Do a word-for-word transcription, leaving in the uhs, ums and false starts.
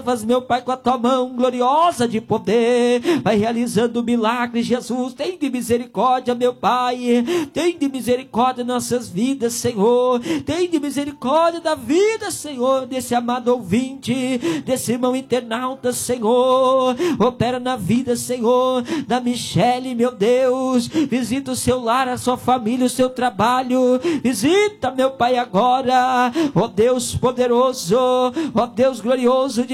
Faz, meu Pai, com a tua mão gloriosa de poder, vai realizando milagres, Jesus. Tem de misericórdia, meu Pai, tem de misericórdia nossas vidas, Senhor. Tem de misericórdia da vida, Senhor, desse amado ouvinte, desse irmão internauta, Senhor. Opera na vida, Senhor, da Michele, meu Deus. Visita o seu lar, a sua família, o seu trabalho. Visita, meu Pai, agora, ó Deus poderoso, ó Deus glorioso de